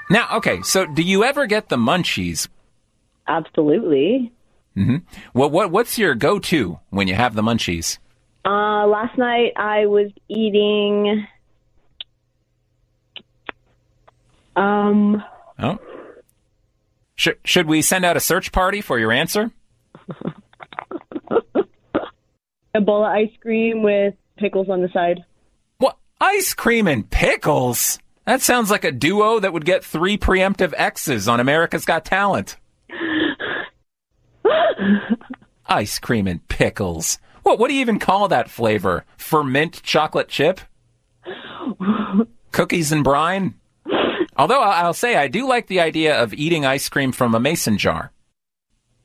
Now, okay, so do you ever get the munchies? Absolutely. Mm-hmm. What's your go-to when you have the munchies? Last night I was eating... Oh. Should we send out a search party for your answer? A bowl of ice cream with pickles on the side. What? Ice cream and pickles? That sounds like a duo that would get 3 preemptive X's on America's Got Talent. Ice cream and pickles. What do you even call that flavor? Ferment chocolate chip? Cookies and brine? Although I'll say I do like the idea of eating ice cream from a mason jar.